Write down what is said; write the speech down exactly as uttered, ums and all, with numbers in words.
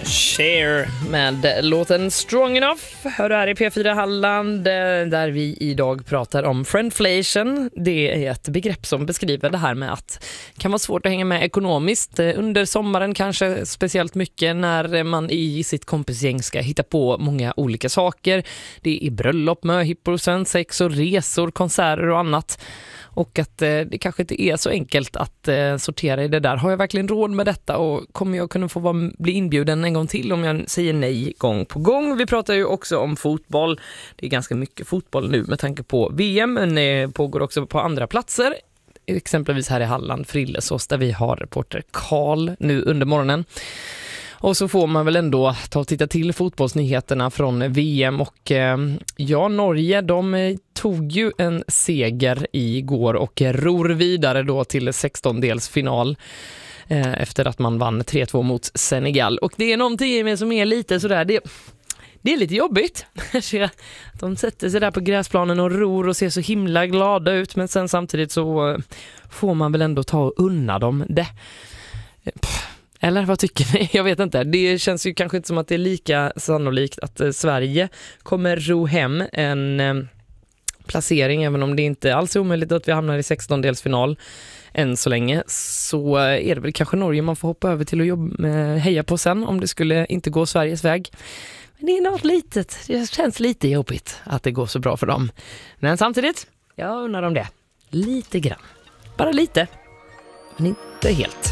Cher med låten Strong Enough. Hör du här i P fyra Halland där vi idag pratar om friendflation. Det är ett begrepp som beskriver det här med att det kan vara svårt att hänga med ekonomiskt under sommaren, kanske speciellt mycket när man i sitt kompisgäng ska hitta på många olika saker. Det är bröllop, möhippor, svensex och resor, konserter och annat. Och att eh, det kanske inte är så enkelt att eh, sortera i det där. Har jag verkligen råd med detta och kommer jag kunna få vara, bli inbjuden en gång till om jag säger nej gång på gång? Vi pratar ju också om fotboll. Det är ganska mycket fotboll nu med tanke på V M, men det pågår också på andra platser. Exempelvis här i Halland, Frillesås, där vi har reporter Karl nu under morgonen. Och så får man väl ändå ta och titta till fotbollsnyheterna från V M och eh, ja, Norge, de tog ju en seger igår och ror vidare då till sextondelsfinal eh, efter att man vann tre två mot Senegal. Och det är någonting med som är lite sådär, det, det är lite jobbigt. De sätter sig där på gräsplanen och ror och ser så himla glada ut, men sen samtidigt så får man väl ändå ta och unna dem det. Eller vad tycker ni? Jag vet inte. Det känns ju kanske inte som att det är lika sannolikt att eh, Sverige kommer ro hem en eh, placering, även om det inte alls är omöjligt att vi hamnar i sextondelsfinal än så länge. Så är det väl kanske Norge man får hoppa över till att jobba, eh, heja på sen om det skulle inte gå Sveriges väg. Men det är något litet. Det känns lite jobbigt att det går så bra för dem. Men samtidigt, jag undrar om det. Lite grann. Bara lite. Men inte helt.